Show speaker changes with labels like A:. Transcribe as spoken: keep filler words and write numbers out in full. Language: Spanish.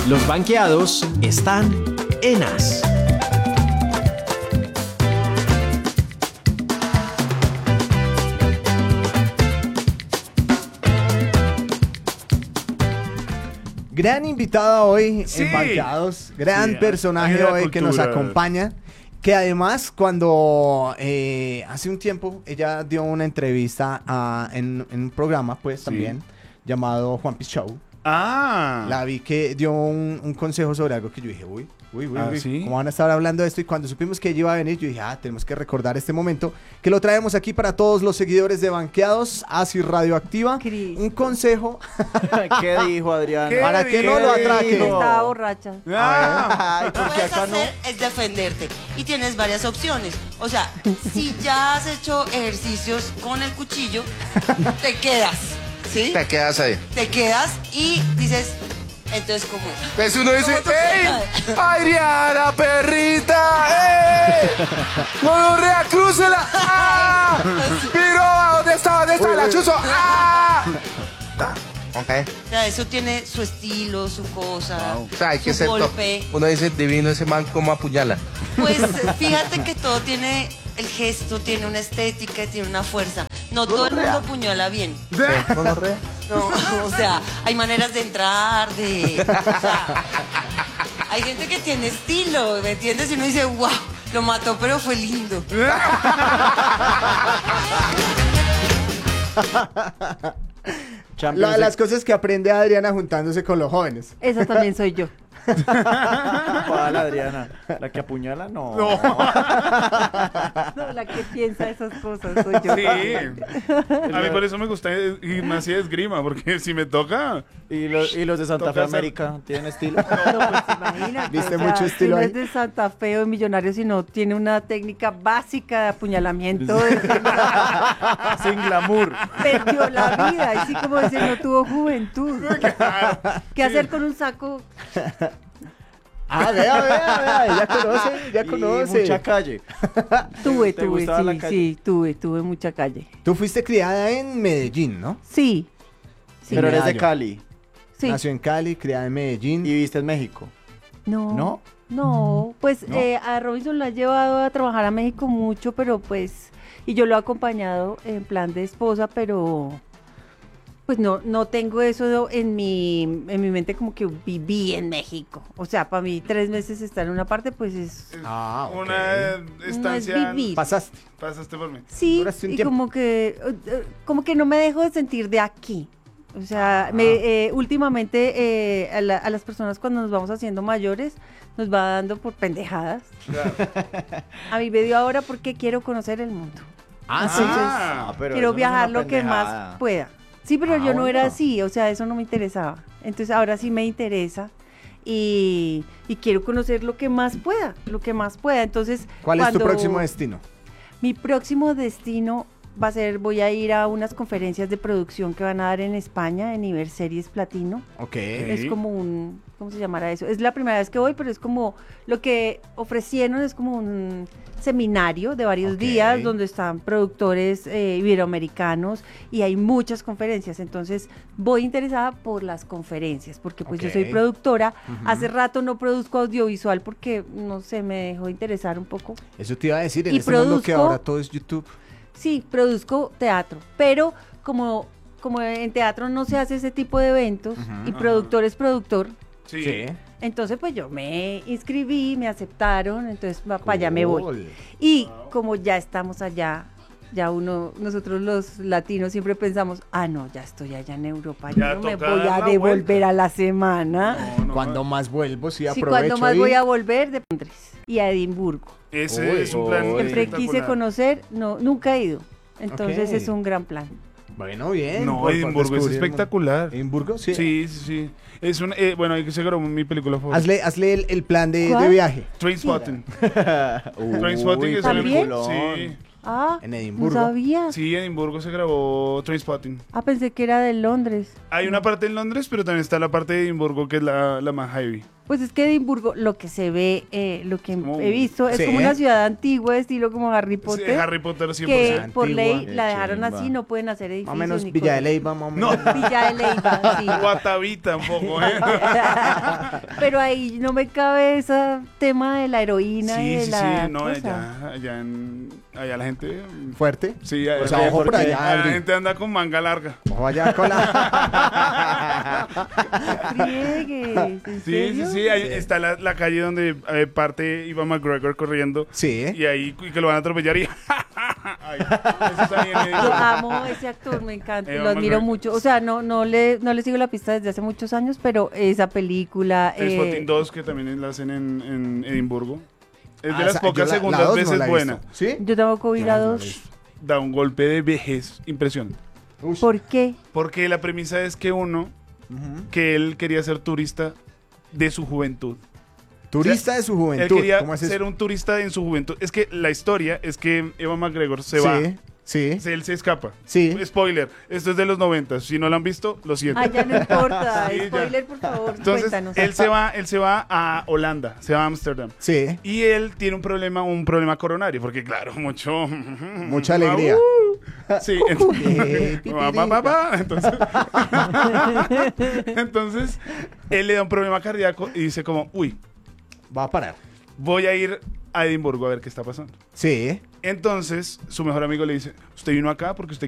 A: Los banqueados están en As.
B: Gran invitada hoy
C: Sí.
B: en Banqueados, gran
C: Sí,
B: personaje
C: ángel de la
B: hoy que nos
C: cultura.
B: acompaña, que además cuando eh, hace un tiempo ella dio una entrevista a- en, en un programa pues
C: Sí.
B: también llamado Juan Piz Show.
C: Ah.
B: La vi que dio un, un consejo sobre algo que yo dije, uy, uy, uy,
C: ¿Ah,
B: uy,
C: sí?
B: ¿cómo van a estar hablando de esto? Y cuando supimos que ella iba a venir, yo dije, ah, tenemos que recordar este momento, que lo traemos aquí para todos los seguidores de Banqueados, Así Radioactiva.
D: Cristo.
B: Un consejo
E: ¿Qué dijo Adriana?
C: ¿Qué
B: para que no lo
C: dijo?
B: atraquen.
D: Estaba borracha.
C: Ah.
E: Ay,
F: Lo que
E: ¿por qué
F: puedes
E: acá no?
F: hacer es defenderte y tienes varias opciones. O sea, si ya has hecho ejercicios con el cuchillo, te quedas, ¿sí?
G: Te quedas ahí.
F: Te quedas y dices, entonces, ¿cómo es?
G: Pues uno dice,
F: ¿Cómo tú
G: ¡ey!
F: quieres?
G: ¡Adriana, perrita! ¡Ey! ¡Gonorrea, crúcela! ¡Ah! ¡Piroba! ¿Dónde está? ¿Dónde está la chuzo? ¡Ah! Ok.
F: O sea, eso tiene su estilo, su cosa,
G: O sea, hay que
F: su
G: ser top.
F: golpe.
G: Uno dice, divino ese man, como apuñala.
F: Pues fíjate que todo tiene el gesto, tiene una estética, tiene una fuerza. No todo el mundo puñala bien.
G: ¿Gonorrea?
F: No, o sea, hay maneras de entrar, de... O sea, hay gente que tiene estilo, ¿me entiendes? Y uno dice, wow, lo mató, pero fue lindo.
E: Champions
B: La- las cosas que aprende Adriana juntándose con los jóvenes.
D: Esa también soy yo.
E: ¿Cuál, Adriana? ¿La que apuñala? No.
D: No, la que piensa esas cosas soy yo.
C: Sí. A mí por eso me gusta gimnasia de esgrima, porque si me toca.
E: ¿Y los, y los de Santa Fe
C: Toca hacer-
E: América tienen estilo?
D: No, pues imagínate.
B: Viste mucho estilo
D: si no
B: ahí.
D: es de Santa Fe o de Millonarios, sino tiene una técnica básica de apuñalamiento. de que
E: Sin glamour.
D: perdió la vida. Así como dice, no tuvo juventud. ¿Qué hacer con un saco?
B: Ah, vea, vea, vea, ya conoce, ya
E: Y
B: conoce.
E: mucha calle.
D: Tuve,
E: ¿Te
D: tuve,
E: gustaba la
D: sí,
E: calle?
D: sí, tuve, tuve mucha calle.
B: Tú fuiste criada en Medellín, ¿no?
D: Sí, sí.
E: Pero eres de
B: Medallo.
E: Cali.
D: sí.
B: Nació en Cali, criada en Medellín.
E: Y viste en México.
D: No.
E: ¿No?
D: No, pues
E: ¿No?
D: eh, a Robinson lo ha llevado a trabajar a México mucho, pero pues, y yo lo he acompañado en plan de esposa, pero pues no, no tengo eso en mi, en mi mente como que viví en México. O sea, para mí tres meses estar en una parte, pues es...
B: Ah, ok.
C: Una estancia.
D: vivir.
B: Pasaste.
C: Pasaste por mí.
D: Sí,
B: Duraste un
D: y
B: tiempo.
D: como que, eh, eh, como que no me dejo de sentir de aquí. O sea, me, eh, últimamente eh, a, la- a las personas cuando nos vamos haciendo mayores nos va dando por pendejadas.
C: Claro.
D: A mí me dio ahora porque quiero conocer el mundo.
B: Ah, sí.
C: Ah,
E: pero
D: quiero
E: eso no es
D: viajar
E: una
D: lo que
E: pendejada.
D: más pueda. Sí, pero
B: Ah,
D: yo no era
B: bueno.
D: así, o sea, eso no me interesaba. Entonces ahora sí me interesa y, y quiero conocer lo que más pueda, lo que más pueda. Entonces,
B: ¿Cuál es tu
D: cuando-
B: próximo destino?
D: Mi próximo destino va a ser, voy a ir a unas conferencias de producción que van a dar en España, en Iber Series Platino.
B: Ok.
D: Es como un, ¿cómo se llamará eso? Es la primera vez que voy, pero es como, lo que ofrecieron es como un seminario de varios
B: Ok.
D: días donde están productores eh, iberoamericanos y hay muchas conferencias. Entonces voy interesada por las conferencias, porque pues yo soy
B: Ok.
D: productora. Hace rato no produzco audiovisual porque, no sé, me dejó interesar un poco.
B: Eso te iba a decir, en
D: Y
B: este mundo que
D: produzco-
B: ahora todo es YouTube.
D: Sí, produzco teatro, pero como, como en teatro no se hace ese tipo de eventos y
C: Ajá.
D: productor es productor,
C: Sí.
D: entonces pues yo me inscribí, me aceptaron, entonces para allá me voy.
B: Cool.
D: Y como ya estamos allá, ya uno, nosotros los latinos siempre pensamos, ah no, ya estoy allá en Europa, yo
C: Ya
D: no me
C: toca
D: voy
C: dar
D: a
C: la
D: devolver
C: vuelta.
D: a la semana.
C: No, no,
B: Cuando más vuelvo, sí
D: Sí,
B: aprovecho.
D: cuando más
B: y-
D: voy a volver de Londres y a Edimburgo.
C: Ese
B: Uy,
C: es un plan.
E: uy.
D: Siempre
C: espectacular.
D: quise conocer, no, nunca he ido. Entonces
B: Ok.
D: es un gran plan.
B: Bueno, bien.
C: No,
B: por- por
C: Edimburgo es
B: descubrir el mundo.
C: espectacular.
B: ¿Edimburgo? Sí.
C: Sí, sí, sí. Es un, eh, bueno, hay que sacar mi película favorita.
B: Hazle, hazle el, el plan de,
D: ¿Cuál?
B: de viaje.
C: Trainspotting.
E: Uy,
C: Trainspotting es
D: ¿También?
C: el
E: peliculón.
C: Sí.
D: Ah,
B: En
D: no
B: Edimburgo.
D: sabía.
C: Sí, en Edimburgo se grabó Trainspotting.
D: Ah, pensé que era de Londres.
C: Hay una parte en Londres, pero también está la parte de Edimburgo que es la, la más heavy.
D: Pues es que Edimburgo, lo que se ve, eh, lo que
C: como-
D: he visto, es
B: Sí.
D: como una ciudad antigua, estilo como Harry
C: Sí,
D: Potter.
C: Harry Potter cien por
D: que
C: ciento.
D: por
B: Antigua.
D: ley
E: Qué
D: la dejaron
E: chimba.
D: así, no pueden hacer edificios.
B: Más o menos
D: ni
B: Villa de
D: cosas.
B: Leyva, más o
C: No.
B: menos.
D: Villa de Leyva, sí.
C: Guatavita un poco, ¿eh?
D: Pero ahí no me cabe ese tema de la heroína y
C: Sí,
D: de
C: sí,
D: la
C: sí, no,
D: cosa.
C: allá, allá, en, allá la gente...
B: Fuerte.
C: Sí, allá,
B: O sea, ojo por
C: allá
B: allá,
C: la
B: Adri.
C: gente anda con manga larga.
B: Ojo allá con la...
D: Friegues, ¿en
C: Sí, sí,
D: serio?
C: sí, ahí está la, la calle donde eh, parte Ivan McGregor corriendo.
B: Sí.
C: Y ahí y que lo van a atropellar y... Ay, eso está bien, eh.
D: Yo amo a ese actor, me encanta,
C: Ewan
D: lo admiro
C: McGregor.
D: mucho. O sea, no, no le, no le sigo la pista desde hace muchos años, pero esa película.
C: Trainspotting
D: eh,
C: dos, que también la hacen en, en Edimburgo. Es de
B: Ah,
C: las
B: esa-
C: pocas
B: yo la- la
C: segundas
B: dos no
C: veces
B: la he
C: buena.
B: visto. ¿Sí?
D: yo tampoco vi la
B: No, no la he
D: dos.
B: visto.
C: Da un golpe de vejez impresionante.
B: Uy.
D: ¿Por qué?
C: Porque la premisa es que uno,
B: Ujú.
C: que él quería ser turista de su juventud.
B: Turista de su
C: Él
B: juventud.
C: quería
B: ¿Cómo es eso?
C: ser un turista en su juventud. Es que la historia es que Ewan McGregor se
B: sí,
C: va.
B: sí,
C: Él se escapa.
B: sí.
C: Spoiler, esto es de los noventa. Si no lo han visto, lo siento.
D: Ah, ya no importa.
C: Sí, ya.
D: Spoiler, por favor,
C: Entonces,
D: cuéntanos.
C: él se va, él se va a Holanda, se va a Ámsterdam.
B: Sí.
C: Y él tiene un problema, un problema coronario, porque claro, mucho...
B: Mucha alegría.
C: Uh, sí,
B: Eh,
C: entonces, pa, pa, pa, pa, entonces, entonces, él le da un problema cardíaco y dice como, uy,
B: Va a parar.
C: voy a ir a Edimburgo a ver qué está pasando.
B: Sí.
C: Entonces, su mejor amigo le dice, usted vino acá porque usted